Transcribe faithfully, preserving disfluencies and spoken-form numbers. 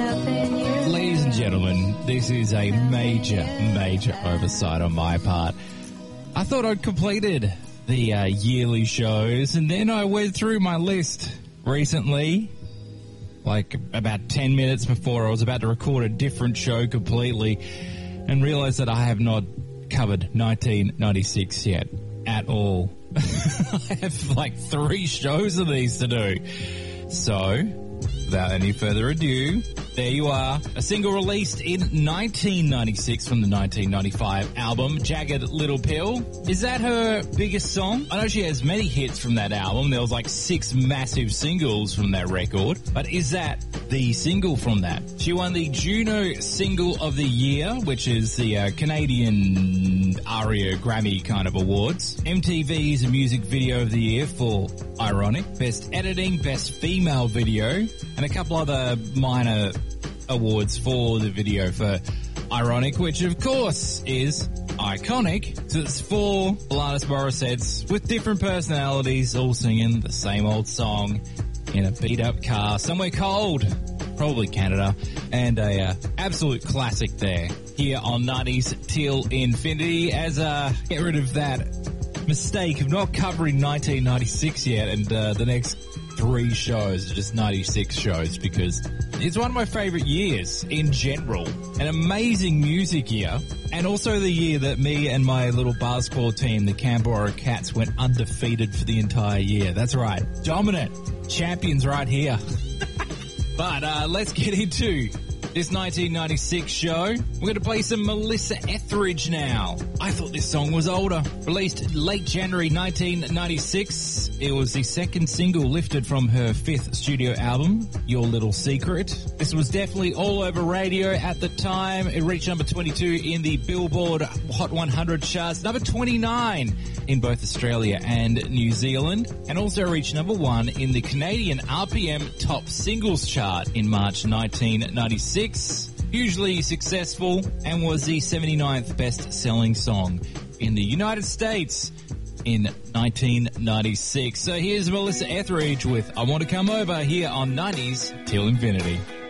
Ladies and gentlemen, this is a major, major oversight on my part. I thought I'd completed the uh, yearly shows, and then I went through my list recently, like about ten minutes before I was about to record a different show completely, and realized that I have not covered nineteen ninety-six yet at all. I have like three shows of these to do. So, without any further ado, there you are. A single released in nineteen ninety-six from the nineteen ninety-five album, Jagged Little Pill. Is that her biggest song? I know she has many hits from that album. There was like six massive singles from that record. But is that the single from that? She won the Juno Single of the Year, which is the uh, Canadian ARIA Grammy kind of awards. M T V's Music Video of the Year for Ironic. Best Editing, Best Female Video, and a couple other minor awards for the video for Ironic, which of course is iconic. So it's four Alanis Morissettes with different personalities all singing the same old song in a beat up car somewhere cold, probably Canada, and a uh, absolute classic there here on nineties Till Infinity. As uh, get rid of that mistake of not covering nineteen ninety-six yet, and uh, the next three shows are just ninety-six shows, because it's one of my favorite years in general. An amazing music year, and also the year that me and my little basketball team, the Canberra Cats, went undefeated for the entire year. That's right. Dominant. Champions right here. But uh, let's get into this nineteen ninety-six show. We're going to play some Melissa Etheridge now. I thought this song was older. Released late January nineteen ninety-six. It was the second single lifted from her fifth studio album, Your Little Secret. This was definitely all over radio at the time. It reached number twenty-two in the Billboard Hot one hundred charts, number twenty-nine in both Australia and New Zealand, and also reached number one in the Canadian R P M Top Singles chart in March nineteen ninety-six. Hugely successful, and was the seventy-ninth best-selling song in the United States in nineteen ninety-six. So here's Melissa Etheridge with I Want to Come Over here on nineties Till Infinity.